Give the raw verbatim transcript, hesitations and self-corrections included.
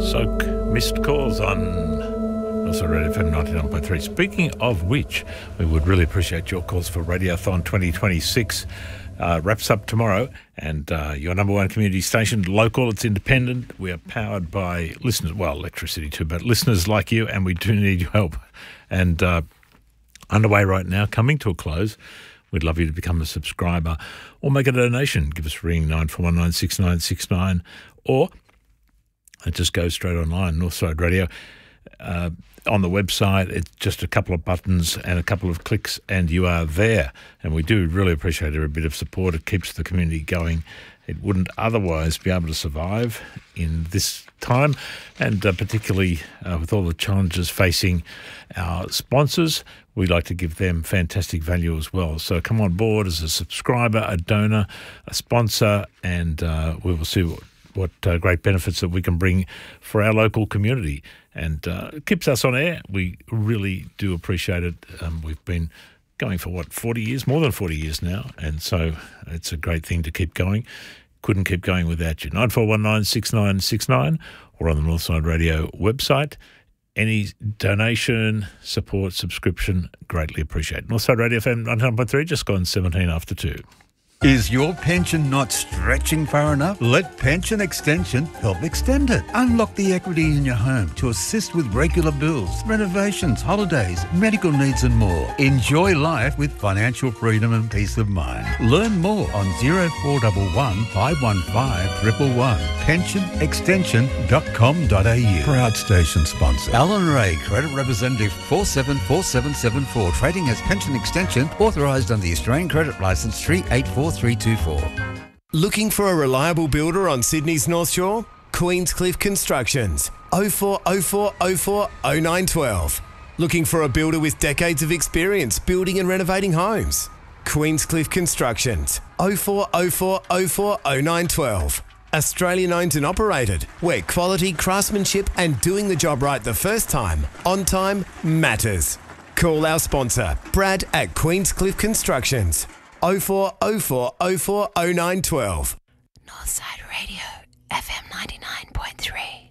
Soak missed calls on also Radio F M ninety-nine point three. Speaking of which, we would really appreciate your calls for Radiothon twenty twenty-six. Uh, wraps up tomorrow, and uh, your number one community station, local, it's independent. We are powered by listeners, well, electricity too, but listeners like you, and we do need your help. And uh, underway right now, coming to a close. We'd love you to become a subscriber or make a donation. Give us a ring, nine four one nine six nine six nine, or it just goes straight online, Northside Radio. Uh, on the website, it's just a couple of buttons and a couple of clicks and you are there. And we do really appreciate every bit of support. It keeps the community going. It wouldn't otherwise be able to survive in this time, and uh, particularly uh, with all the challenges facing our sponsors, we like to give them fantastic value as well. So come on board as a subscriber, a donor, a sponsor, and uh, we will see what what uh, great benefits that we can bring for our local community. And uh, it keeps us on air. We really do appreciate it. Um, we've been going for, what, forty years? More than forty years now. And so it's a great thing to keep going. Couldn't keep going without you. nine four one nine six nine six nine or on the Northside Radio website. Any donation, support, subscription, greatly appreciated. Northside Radio F M ninety-nine point three, just gone seventeen after two. Is your pension not stretching far enough? Let Pension Extension help extend it. Unlock the equity in your home to assist with regular bills, renovations, holidays, medical needs and more. Enjoy life with financial freedom and peace of mind. Learn more on zero four one one five one five one one one. pension extension dot com dot a u. Proud station sponsor. Alan Ray, Credit Representative four seven four seven seven four. Trading as Pension Extension, authorised under the Australian Credit Licence three eight four three two four. Looking for a reliable builder on Sydney's North Shore? Queenscliff Constructions. oh four oh four oh four oh nine one two. Looking for a builder with decades of experience building and renovating homes? Queenscliff Constructions. oh four oh four oh four oh nine one two. Australian owned and operated, where quality, craftsmanship and doing the job right the first time, on time, matters. Call our sponsor, Brad at Queenscliff Constructions. oh four oh four oh four oh nine one two. Northside Radio, F M ninety-nine point three.